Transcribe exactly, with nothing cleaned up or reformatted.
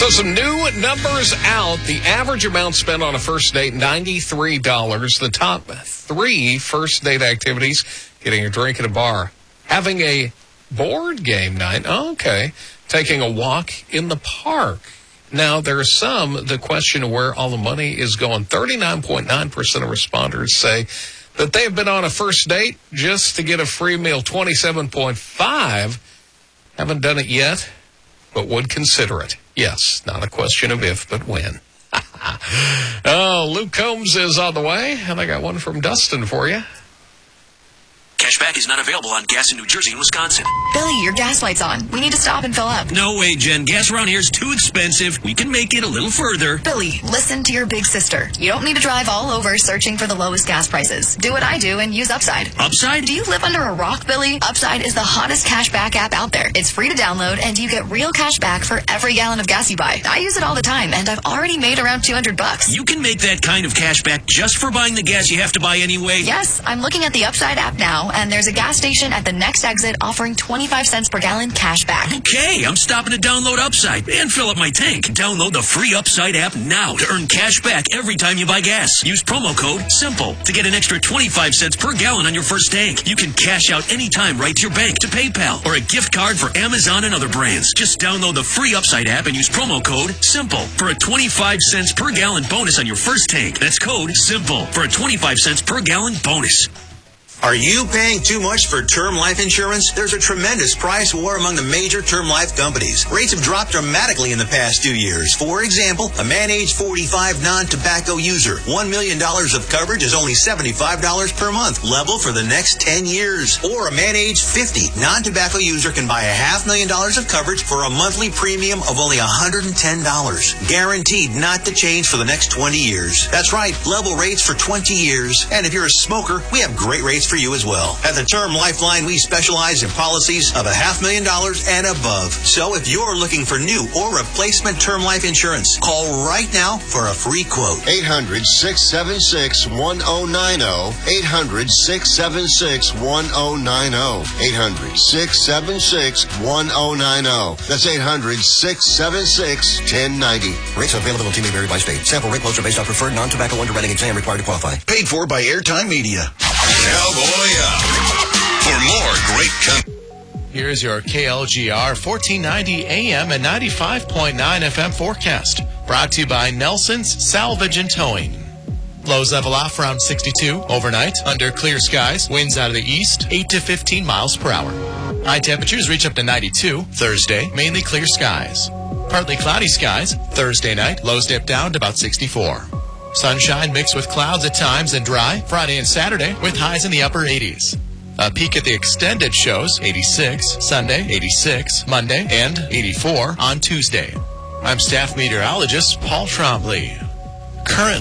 So some new numbers out. The average amount spent on a first date, ninety-three dollars. The top three first date activities, getting a drink at a bar, having a board game night, oh, okay, taking a walk in the park. Now, there are some that question where all the money is going. thirty-nine point nine percent of responders say that they have been on a first date just to get a free meal. twenty-seven point five haven't done it yet, but would consider it. Yes, not a question of if, but when. Oh, Luke Combs is on the way, and I got one from Dustin for you. Cashback is not available on gas in New Jersey and Wisconsin. Billy, your gas light's on. We need to stop and fill up. No way, Jen. Gas around here is too expensive. We can make it a little further. Billy, listen to your big sister. You don't need to drive all over searching for the lowest gas prices. Do what I do and use Upside. Upside? Do you live under a rock, Billy? Upside is the hottest cashback app out there. It's free to download, and you get real cash back for every gallon of gas you buy. I use it all the time, and I've already made around two hundred bucks. You can make that kind of cash back just for buying the gas you have to buy anyway? Yes, I'm looking at the Upside app now, and there's a gas station at the next exit offering twenty-five cents per gallon cash back. Okay, I'm stopping to download Upside and fill up my tank. Download the free Upside app now to earn cash back every time you buy gas. Use promo code SIMPLE to get an extra twenty-five cents per gallon on your first tank. You can cash out anytime right to your bank, to PayPal, or a gift card for Amazon and other brands. Just download the free Upside app and use promo code SIMPLE for a twenty-five cents per gallon bonus on your first tank. That's code SIMPLE for a twenty-five cents per gallon bonus. Are you paying too much for term life insurance? There's a tremendous price war among the major term life companies. Rates have dropped dramatically in the past two years. For example, a man age forty-five non-tobacco user, one million dollars of coverage is only seventy-five dollars per month, level for the next ten years. Or a man age fifty non-tobacco user can buy a half million dollars of coverage for a monthly premium of only one hundred ten dollars. Guaranteed not to change for the next twenty years. That's right, level rates for twenty years. And if you're a smoker, we have great rates for you as well. At the Term Lifeline, we specialize in policies of a half million dollars and above. So if you're looking for new or replacement term life insurance, call right now for a free quote. eight hundred, six seven six, one oh nine oh. eight hundred, six seven six, one oh nine oh. eight hundred, six seven six, one oh nine oh. That's eight hundred, six seven six, one oh nine oh. Rates and availability may vary by state. Sample rate quotes are based on preferred non-tobacco underwriting exam required to qualify. Paid for by Airtime Media. Cowboy up. For more great country. Here's your K L G R fourteen ninety A M and ninety-five point nine F M forecast. Brought to you by Nelson's Salvage and Towing. Lows level off around sixty-two overnight. Under clear skies, winds out of the east, eight to fifteen miles per hour. High temperatures reach up to ninety-two. Thursday, mainly clear skies. Partly cloudy skies. Thursday night, lows dip down to about sixty-four. Sunshine mixed with clouds at times and dry Friday and Saturday with highs in the upper eighties. A peek at the extended shows, eighty-six, Sunday, eighty-six, Monday, and eighty-four on Tuesday. I'm staff meteorologist Paul Trombley. Currently,